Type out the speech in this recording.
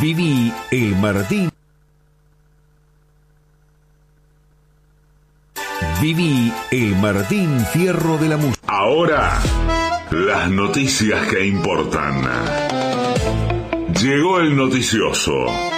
Viví el Martín. Viví el Martín Fierro de la música. Ahora, las noticias que importan. Llegó el noticioso.